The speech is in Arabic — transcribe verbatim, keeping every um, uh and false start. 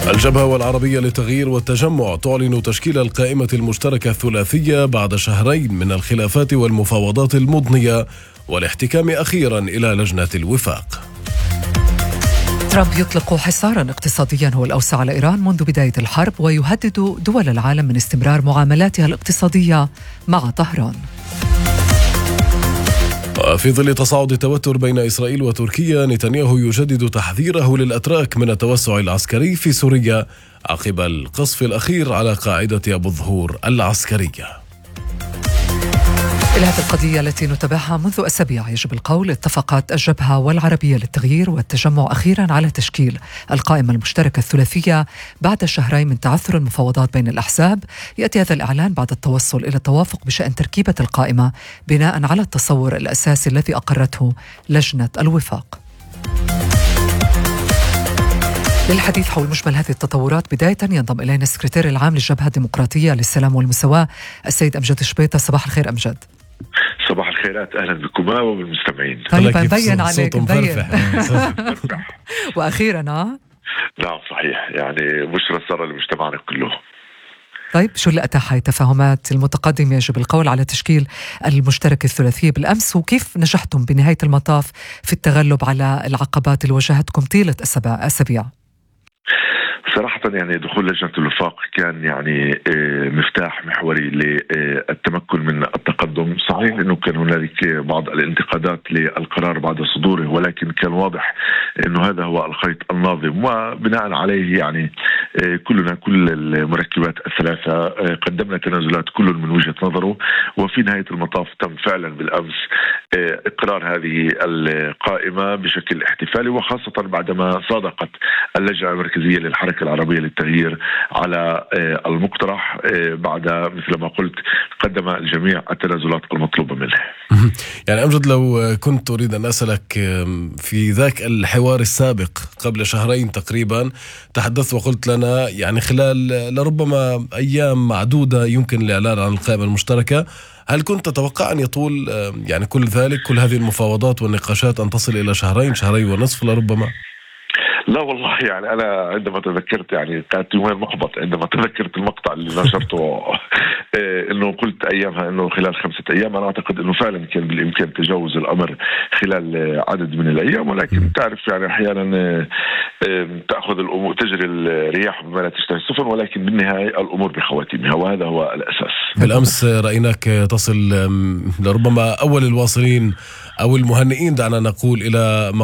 الجبهة والعربية للتغيير والتجمع تعلن تشكيل القائمة المشتركة الثلاثية بعد شهرين من الخلافات والمفاوضات المضنية والاحتكام أخيرا إلى لجنة الوفاق. ترامب يطلق حصارا اقتصاديا هو الأوسع على إيران منذ بداية الحرب ويهدد دول العالم من استمرار معاملاتها الاقتصادية مع طهران. وفي ظل تصاعد التوتر بين إسرائيل وتركيا، نتنياهو يجدد تحذيره للأتراك من التوسع العسكري في سوريا عقب القصف الأخير على قاعدة أبو الظهور العسكرية. إلى هذه القضية التي نتابعها منذ أسابيع، يجب القول اتفقت الجبهة والعربية للتغيير والتجمع أخيرا على تشكيل القائمة المشتركة الثلاثية بعد شهرين من تعثر المفاوضات بين الأحزاب. يأتي هذا الإعلان بعد التوصل إلى التوافق بشأن تركيبة القائمة بناء على التصور الأساسي الذي أقرته لجنة الوفاق. للحديث حول مجمل هذه التطورات بداية ينضم إلينا السكرتير العام للجبهة الديمقراطية للسلام والمساواة السيد أمجد شبيطة. صباح الخير أمجد. صباح الخيرات، أهلا بكما وبالمستمعين. طيب مبين عليك مبين وأخيرا ها؟ نعم صحيح، يعني بشرى سارة لمجتمعنا كله. طيب شو اللي أتاح هاي التفاهمات المتقدمة يجب القول على تشكيل المشتركة الثلاثية بالأمس، وكيف نجحتم بنهاية المطاف في التغلب على العقبات اللي واجهتكم طيلة أسابيع؟ صراحة يعني دخول لجنة الوفاق كان يعني مفتاح محوري للتمكن من التقدم. صحيح أنه كان هنالك بعض الانتقادات للقرار بعد صدوره، ولكن كان واضح أنه هذا هو الخيط الناظم، وبناء عليه يعني كلنا كل المركبات الثلاثة قدمنا تنازلات كل من وجهة نظره، وفي نهاية المطاف تم فعلا بالأمس إقرار هذه القائمة بشكل احتفالي، وخاصة بعدما صادقت اللجنة المركزية للحركة العربية للتغيير على المقترح بعد مثل ما قلت قدم الجميع التنازلات المطلوبة منه. يعني أمجد، لو كنت أريد أن أسألك في ذاك الحوار السابق قبل شهرين تقريبا تحدثت وقلت لنا يعني خلال لربما أيام معدودة يمكن الإعلان عن القائمة المشتركة، هل كنت تتوقع أن يطول يعني كل ذلك كل هذه المفاوضات والنقاشات أن تصل إلى شهرين شهرين ونصف لربما؟ لا والله، يعني أنا عندما تذكرت يعني كانت يومين محبط عندما تذكرت المقطع اللي نشرته إنه قلت أيامها إنه خلال خمسة أيام. أنا أعتقد إنه فعلا كان بالإمكان تجاوز الأمر خلال عدد من الأيام، ولكن تعرف يعني أحيانا تأخذ الأمور تجري الرياح بما لا تشتهي السفن، ولكن بالنهاية الأمور بخواتيمها، وهذا هو الأساس. بالأمس رأيناك تصل لربما أول الواصلين أو المهنئين دعنا نقول إلى